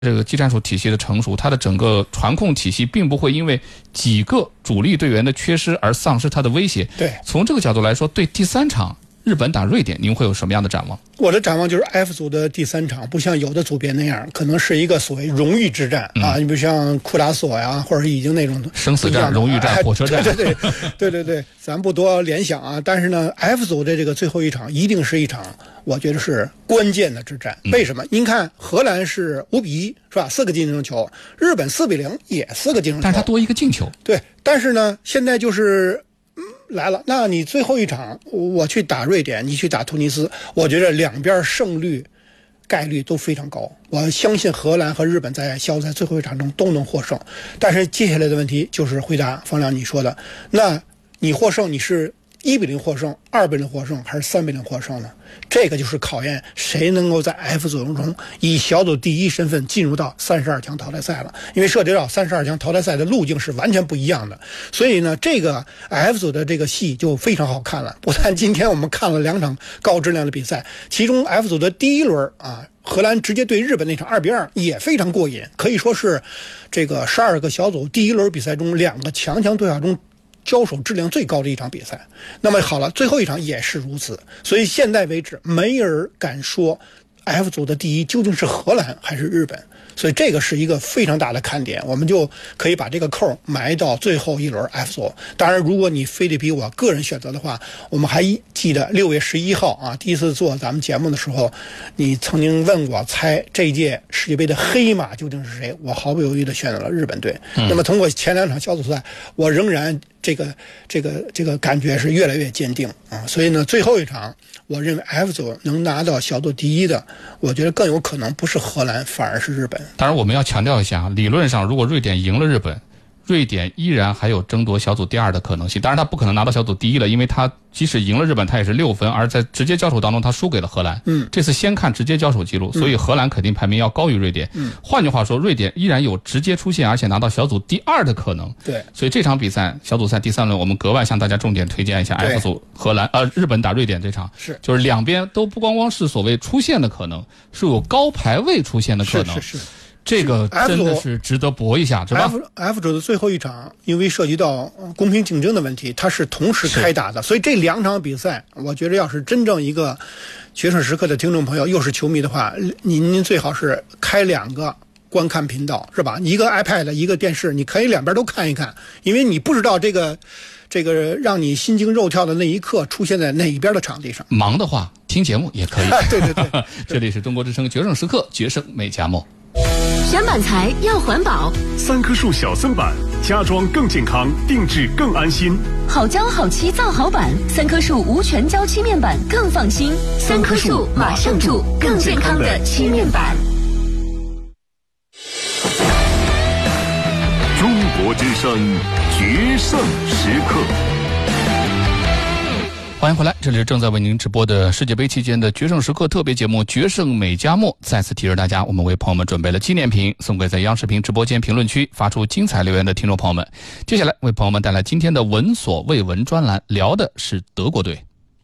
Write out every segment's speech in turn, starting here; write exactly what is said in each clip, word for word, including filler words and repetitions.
这个技战术体系的成熟，它的整个传控体系并不会因为几个主力队员的缺失而丧失它的威胁。 对，从这个角度来说，对第三场日本打瑞典，您会有什么样的展望？ 我的展望就是 F 组的第三场，不像有的组别那样，可能是一个所谓荣誉之战、嗯、啊，你比如像库拉索呀，或者是已经那种生死战、荣誉战、火车战， 对对对对对对，咱不多联想啊。但是呢 ，F 组的这个最后一场一定是一场，我觉得是关键的之战。为什么？您看荷兰是五比一，是吧？四个净胜球，日本四比零也四个净胜球， 但是他多一个进球。 对，但是呢，现在就是。来了，那你最后一场我去打瑞典，你去打突尼斯，我觉得两边胜率概率都非常高。我相信荷兰和日本在小组赛最后一场中都能获胜。但是接下来的问题就是回答方亮你说的，那你获胜，你是一比零获胜、二比零获胜还是三比零获胜呢？这个就是考验谁能够在 F 组中以小组第一身份进入到三十二强淘汰赛了。因为涉及到三十二强淘汰赛的路径是完全不一样的，所以呢，这个 F 组的这个戏就非常好看了。不但今天我们看了两场高质量的比赛，其中 F 组的第一轮啊，荷兰直接对日本那场二比二也非常过瘾，可以说是这个十二个小组第一轮比赛中两个强强对话中交手质量最高的一场比赛。那么好了，最后一场也是如此，所以现在为止没人敢说 F 组的第一究竟是荷兰还是日本，所以这个是一个非常大的看点，我们就可以把这个扣埋到最后一轮 F 组。当然如果你非得逼我个人选择的话，我们还记得六月十一号啊，第一次做咱们节目的时候，你曾经问我猜这一届世界杯的黑马究竟是谁，我毫不犹豫地选择了日本队、嗯、那么通过前两场小组赛，我仍然这个这个这个感觉是越来越坚定啊，所以呢，最后一场我认为 F 组能拿到小组第一的，我觉得更有可能不是荷兰，反而是日本。 当然我们要强调一下，理论上如果瑞典赢了日本，瑞典依然还有争夺小组第二的可能性。当然他不可能拿到小组第一了，因为他即使赢了日本他也是六分，而在直接交手当中他输给了荷兰。 嗯， 这次先看直接交手记录，所以荷兰肯定排名要高于瑞典。 嗯， 换句话说，瑞典依然有直接出线而且拿到小组第二的可能。 对， 所以这场比赛小组赛第三轮我们格外向大家重点推荐一下 F 组荷兰呃日本打瑞典这场， 是就是两边都不光光是所谓出线的可能，是有高排位出现的可能。 是是是。 这个真的是值得搏一下，是吧 ？F F 组的最后一场，因为涉及到公平竞争的问题，它是同时开打的，所以这两场比赛，我觉得要是真正一个决胜时刻的听众朋友又是球迷的话，您您最好是开两个观看频道，是吧？一个 iPad， 一个电视，你可以两边都看一看，因为你不知道这个这个让你心惊肉跳的那一刻出现在哪一边的场地上。 忙的话听节目也可以。 对对对， 这里是中国之声决胜时刻，决胜美加墨。 选板材要环保， 三棵树小森板，家装更健康，定制更安心。 好胶好漆造好板，三棵树无全胶漆面板更放心。三棵树马上住更健康的漆面板。 中国之声决胜时刻。 欢迎回来，这里是正在为您直播的世界杯期间的决胜时刻特别节目《决胜美加墨》。再次提示大家，我们为朋友们准备了纪念品，送给在央视频直播间评论区发出精彩留言的听众朋友们。接下来为朋友们带来今天的闻所未闻专栏，聊的是德国队。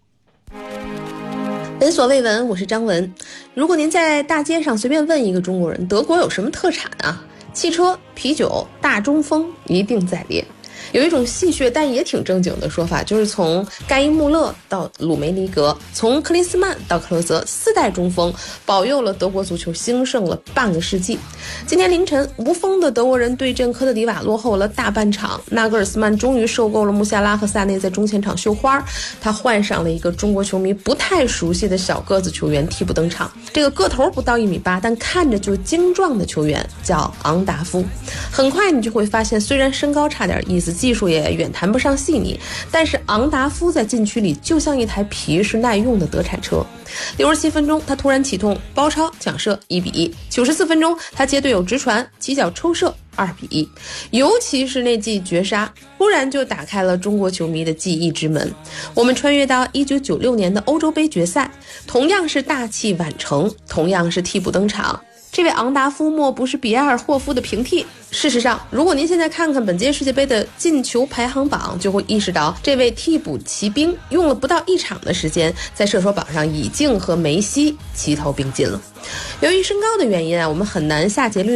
闻所未闻，我是张文。如果您在大街上随便问一个中国人，德国有什么特产啊？汽车、啤酒、大中锋一定在列。有一种戏谑但也挺正经的说法，就是从盖伊穆勒到鲁梅尼格，从克林斯曼到克洛泽，四代中锋保佑了德国足球兴盛了半个世纪。今天凌晨，无锋的德国人对阵科特迪瓦落后了大半场，纳格尔斯曼终于受够了穆夏拉和萨内在中前场绣花，他换上了一个中国球迷不太熟悉的小个子球员替补登场。这个个头不到一米八，但看着就精壮的球员叫昂达夫。很快你就会发现，虽然身高差点意思，技术也远谈不上细腻，但是昂达夫在禁区里就像一台皮实耐用的德产车。六十七分钟，他突然启动包抄抢射一比一。九十四分钟，他接队友直传起脚抽射二比一。尤其是那记绝杀，忽然就打开了中国球迷的记忆之门。我们穿越到一九九六年的欧洲杯决赛，同样是大器晚成，同样是替补登场。 这位昂达夫莫不是比埃尔霍夫的平替。事实上，如果您现在看看本届世界杯的进球排行榜，就会意识到这位替补骑兵用了不到一场的时间，在射手榜上已经和梅西齐头并进了。由于身高的原因啊，我们很难下结论